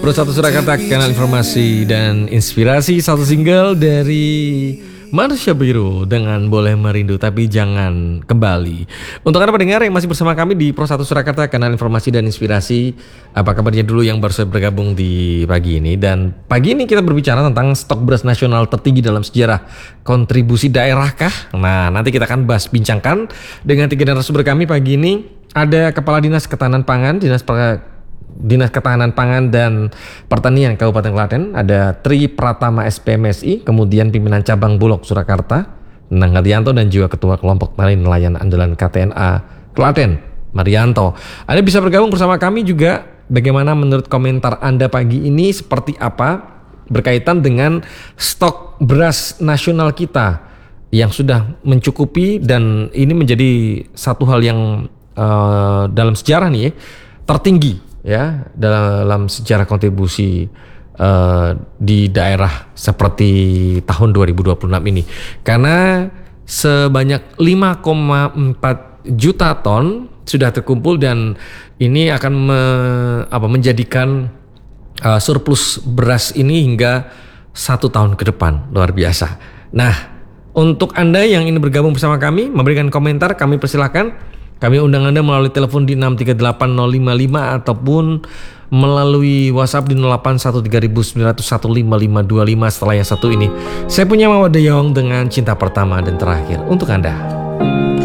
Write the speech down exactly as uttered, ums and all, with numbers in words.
Pro satu Surakarta, kanal informasi dan inspirasi. Satu single dari Manusia Biru dengan Boleh Merindu Tapi Jangan Kembali. Untuk Anda pendengar yang masih bersama kami di Pro satu Surakarta, kanal informasi dan inspirasi, apa kabarnya dulu yang baru saja bergabung di pagi ini. Dan pagi ini kita berbicara tentang stok beras nasional tertinggi dalam sejarah kontribusi daerah kah? Nah, nanti kita akan bahas, bincangkan dengan tiga narasumber kami pagi ini. Ada Kepala Dinas Ketahanan Pangan, Dinas per Dinas Ketahanan Pangan dan Pertanian Kabupaten Klaten, ada Tri Pratama S P M S I, kemudian pimpinan cabang Bulog Surakarta, Nang Haryanto, dan juga Ketua Kelompok Tani Nelayan Andalan K T N A Klaten, Marianto. Anda bisa bergabung bersama kami juga. Bagaimana menurut komentar Anda pagi ini, seperti apa berkaitan dengan stok beras nasional kita yang sudah mencukupi, dan ini menjadi satu hal yang uh, dalam sejarah nih ya, tertinggi ya dalam sejarah kontribusi uh, di daerah seperti tahun dua ribu dua puluh enam ini, karena sebanyak lima koma empat juta ton sudah terkumpul, dan ini akan me, apa, menjadikan uh, surplus beras ini hingga satu tahun ke depan. Luar biasa. Nah, untuk Anda yang ingin bergabung bersama kami, memberikan komentar, kami persilakan. Kami undang Anda melalui telepon di enam tiga delapan nol lima lima ataupun melalui WhatsApp di nol delapan satu tiga sembilan nol satu lima lima dua lima. Setelah yang satu ini, saya punya Mawar De Jong dengan Cinta Pertama dan Terakhir untuk Anda.